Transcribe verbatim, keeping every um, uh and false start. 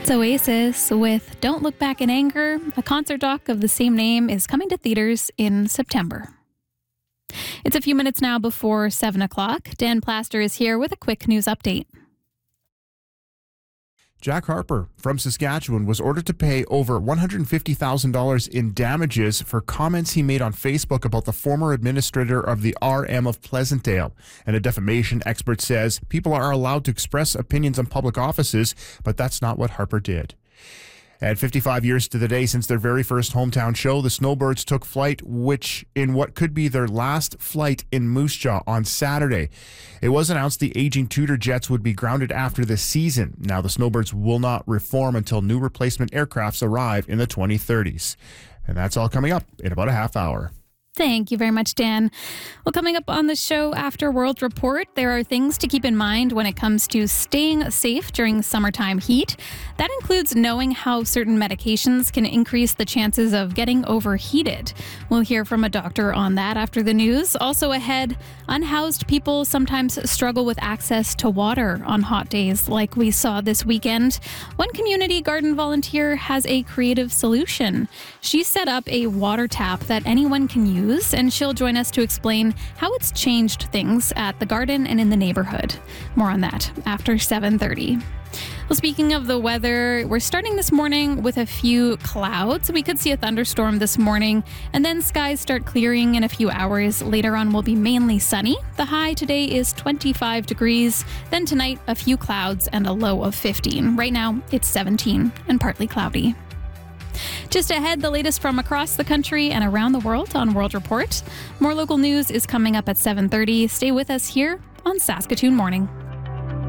It's Oasis with Don't Look Back in Anger. A concert doc of the same name is coming to theaters in September. It's a few minutes now before seven o'clock. Dan Plaster is here with a quick news update. Jack Harper from Saskatchewan was ordered to pay over one hundred fifty thousand dollars in damages for comments he made on Facebook about the former administrator of the R M of Pleasantdale. And a defamation expert says people are allowed to express opinions on public offices, but that's not what Harper did. At fifty-five years to the day since their very first hometown show, the Snowbirds took flight, which in what could be their last flight in Moose Jaw on Saturday. It was announced the aging Tudor jets would be grounded after the season. Now the Snowbirds will not reform until new replacement aircrafts arrive in the twenty thirties. And that's all coming up in about a half hour. Thank you very much, Dan. Well, coming up on the show after World Report, there are things to keep in mind when it comes to staying safe during summertime heat. That includes knowing how certain medications can increase the chances of getting overheated. We'll hear from a doctor on that after the news. Also ahead, unhoused people sometimes struggle with access to water on hot days like we saw this weekend. One community garden volunteer has a creative solution. She set up a water tap that anyone can use, and she'll join us to explain how it's changed things at the garden and in the neighborhood. More on that after seven thirty. Well, speaking of the weather, we're starting this morning with a few clouds. We could see a thunderstorm this morning, and then skies start clearing in a few hours. Later on will be mainly sunny. The high today is twenty-five degrees. Then tonight, a few clouds and a low of fifteen. Right now, it's seventeen and partly cloudy. Just ahead, the latest from across the country and around the world on World Report. More local news is coming up at seven thirty. Stay with us here on Saskatoon Morning.